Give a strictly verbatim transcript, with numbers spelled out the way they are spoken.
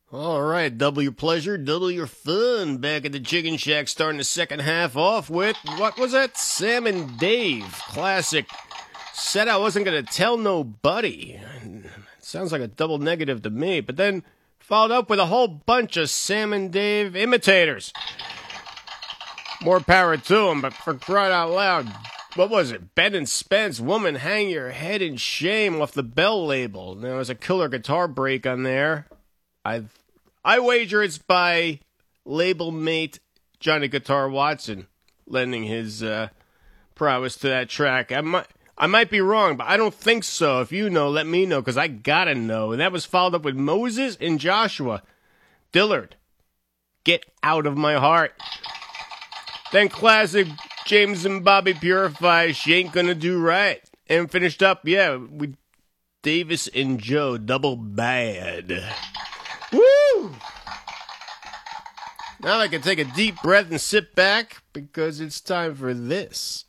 All right, double your pleasure, double your fun. Back at the Chicken Shack, starting the second half off with, what was that? Sam and Dave. Classic. Said I wasn't going to tell nobody. Sounds like a double negative to me, but then followed up with a whole bunch of Sam and Dave imitators. More power to them, but for crying out loud, what was it? Ben and Spence, Woman, Hang Your Head in Shame off the Bell label. There was a killer guitar break on there. I I wager it's by label mate Johnny Guitar Watson lending his uh, prowess to that track. I might, I might be wrong, but I don't think so. If you know, let me know, because I gotta know. And that was followed up with Moses and Joshua. Dillard, Get Out of My Heart. Then classic James and Bobby Purify, She Ain't Gonna Do Right. And finished up, yeah, with Davis and Joe, Double Bad. Woo! Now I can take a deep breath and sit back because it's time for this.